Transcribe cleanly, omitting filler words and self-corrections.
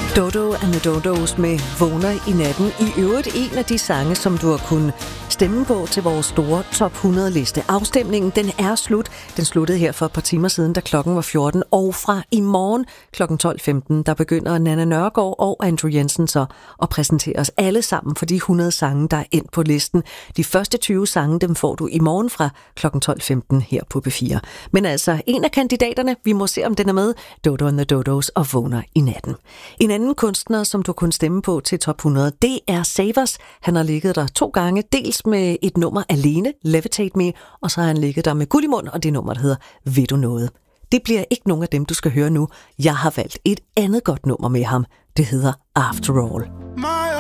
Dodo and the Dodos med Vågner i natten. I øvrigt en af de sange, som du har kunnet stemme på til vores store top 100 liste. Afstemningen, den er slut. Den sluttede her for et par timer siden, da klokken var 14. Og fra i morgen klokken 12.15, der begynder Nanna Nørgaard og Andrew Jensen så at præsentere os alle sammen for de 100 sange, der er endt på listen. De første 20 sange, dem får du i morgen fra klokken 12.15 her på B4. Men altså, en af kandidaterne, vi må se om den er med, Dodo and the Dodos og Vågner i natten. En anden kunstner, som du kunne stemme på til top 100, det er Savers. Han har ligget der 2 gange, dels med et nummer alene, Levitate Me, og så har han ligget der med guld i mund, og det nummer, der hedder Ved du noget? Det bliver ikke nogen af dem, du skal høre nu. Jeg har valgt et andet godt nummer med ham. Det hedder After All.